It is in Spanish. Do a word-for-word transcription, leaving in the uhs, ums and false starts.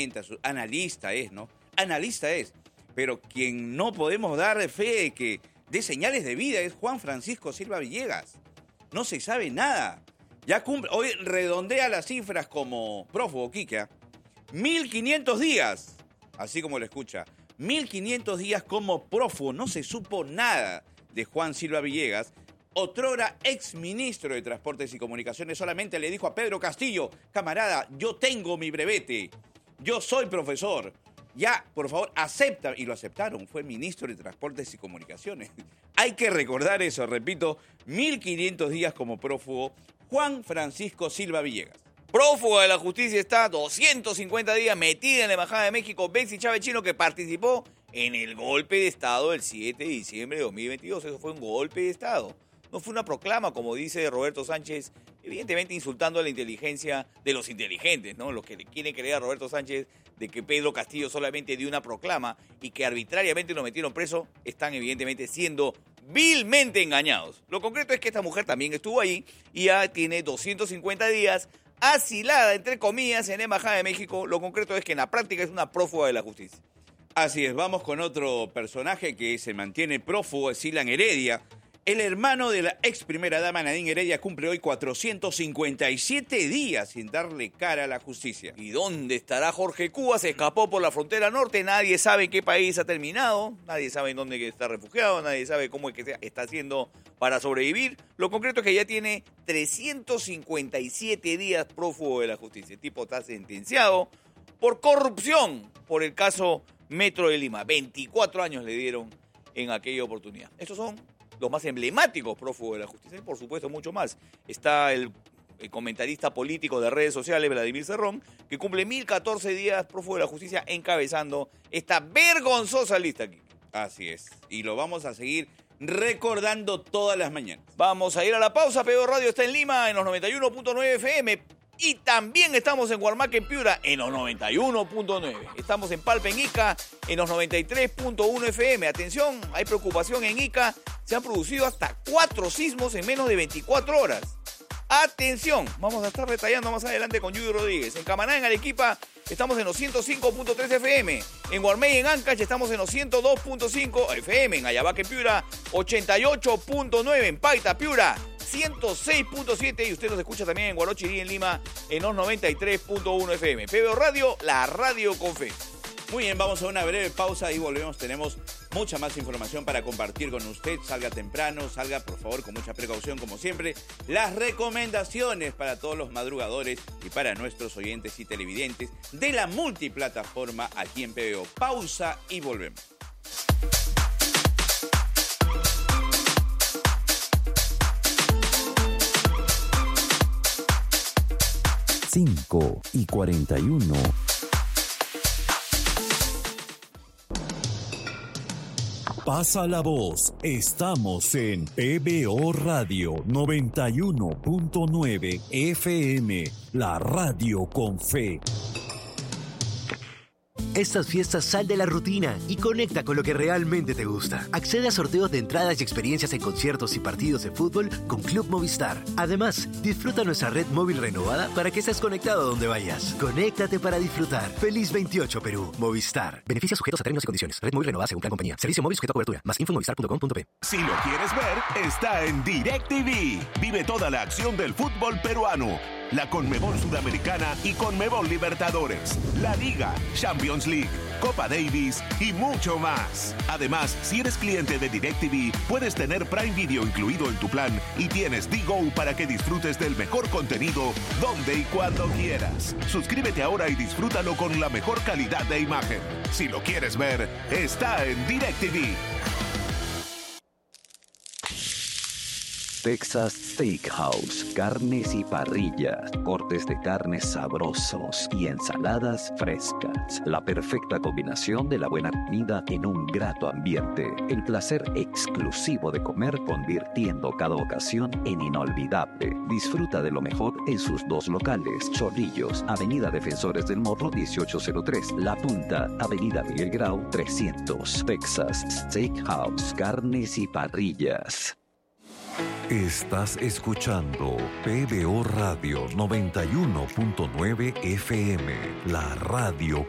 argumenta, su analista es, ¿no? Analista es. Pero quien no podemos dar fe de que dé señales de vida es Juan Francisco Silva Villegas. No se sabe nada. Ya cumple, hoy redondea las cifras como prófugo, Quique. mil quinientos días, así como lo escucha. mil quinientos días como prófugo. No se supo nada de Juan Silva Villegas. Otrora exministro de Transportes y Comunicaciones solamente le dijo a Pedro Castillo: camarada, yo tengo mi brevete, yo soy profesor, ya, por favor, acepta. Y lo aceptaron, fue ministro de Transportes y Comunicaciones. Hay que recordar eso, repito, mil quinientos días como prófugo, Juan Francisco Silva Villegas. Prófuga de la justicia está doscientos cincuenta días metida en la Embajada de México Betsy Chávez Chino, que participó en el golpe de Estado el siete de diciembre de dos mil veintidós. Eso fue un golpe de Estado. No fue una proclama, como dice Roberto Sánchez, evidentemente insultando a la inteligencia de los inteligentes, ¿no? Los que le quieren creer a Roberto Sánchez de que Pedro Castillo solamente dio una proclama y que arbitrariamente lo metieron preso, están evidentemente siendo vilmente engañados. Lo concreto es que esta mujer también estuvo ahí y ya tiene doscientos cincuenta días asilada, entre comillas, en la Embajada de México. Lo concreto es que en la práctica es una prófuga de la justicia. Así es, vamos con otro personaje que se mantiene prófugo, es Ilan Heredia. El hermano de la ex primera dama Nadine Heredia cumple hoy cuatrocientos cincuenta y siete días sin darle cara a la justicia. ¿Y dónde estará Jorge Cuba? Se escapó por la frontera norte, nadie sabe en qué país ha terminado, nadie sabe en dónde está refugiado, nadie sabe cómo es que está haciendo para sobrevivir. Lo concreto es que ya tiene trescientos cincuenta y siete días prófugo de la justicia. El tipo está sentenciado por corrupción por el caso Metro de Lima. veinticuatro años le dieron en aquella oportunidad. Estos son los más emblemáticos prófugos de la justicia, y por supuesto mucho más. Está el, el comentarista político de redes sociales, Vladimir Cerrón, que cumple mil catorce días prófugo de la justicia, encabezando esta vergonzosa lista aquí. Así es, y lo vamos a seguir recordando todas las mañanas. Vamos a ir a la pausa. P B O Radio está en Lima en los noventa y uno punto nueve F M. Y también estamos en Huarmaca, en Piura, en los noventa y uno punto nueve. Estamos en Palpa, en Ica, en los noventa y tres punto uno F M. Atención, hay preocupación en Ica. Se han producido hasta cuatro sismos en menos de veinticuatro horas. Atención, vamos a estar detallando más adelante con Yudy Rodríguez. En Camaná, en Arequipa, estamos en los ciento cinco punto tres F M. En Guarmey, en Ancash, estamos en los ciento dos punto cinco F M. En Ayabaca, en Piura, ochenta y ocho punto nueve. En Paita, Piura, ciento seis punto siete. Y usted nos escucha también en Guarochirí, en Lima, en los noventa y tres punto uno F M. P B O Radio, la radio con fe. Muy bien, vamos a una breve pausa y volvemos. Tenemos mucha más información para compartir con usted. Salga temprano, salga por favor con mucha precaución como siempre. Las recomendaciones para todos los madrugadores y para nuestros oyentes y televidentes de la multiplataforma aquí en P B O. Pausa y volvemos. cinco y cuarenta y uno. Pasa la voz, estamos en P B O Radio noventa y uno punto nueve F M, la radio con fe. Estas fiestas sal de la rutina y conecta con lo que realmente te gusta. Accede a sorteos de entradas y experiencias en conciertos y partidos de fútbol con Club Movistar. Además, disfruta nuestra red móvil renovada para que estés conectado donde vayas. Conéctate para disfrutar. Feliz veintiocho Perú. Movistar. Beneficios sujetos a términos y condiciones. Red móvil renovada según plan compañía. Servicio móvil sujeto a cobertura. Más info en movistar punto com punto pe. Si lo quieres ver, está en DirecTV. Vive toda la acción del fútbol peruano. La Conmebol Sudamericana y Conmebol Libertadores, la Liga, Champions League, Copa Davis y mucho más. Además, si eres cliente de DirecTV, puedes tener Prime Video incluido en tu plan y tienes D-Go para que disfrutes del mejor contenido donde y cuando quieras. Suscríbete ahora y disfrútalo con la mejor calidad de imagen. Si lo quieres ver, está en DirecTV. Texas Steakhouse, carnes y parrillas, cortes de carnes sabrosos y ensaladas frescas. La perfecta combinación de la buena comida en un grato ambiente. El placer exclusivo de comer, convirtiendo cada ocasión en inolvidable. Disfruta de lo mejor en sus dos locales. Chorrillos, Avenida Defensores del Morro dieciocho cero tres. La Punta, Avenida Miguel Grau trescientos. Texas Steakhouse, carnes y parrillas. Estás escuchando P B O Radio noventa y uno punto nueve F M, la radio